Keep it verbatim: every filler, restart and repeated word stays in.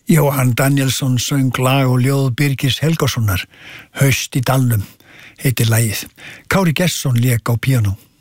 Jóhann Danielsson söng lag og ljóð Birgis Helgasonar, Haust í dalnum, heitir lagið. Kári Gestsson lék á píanó.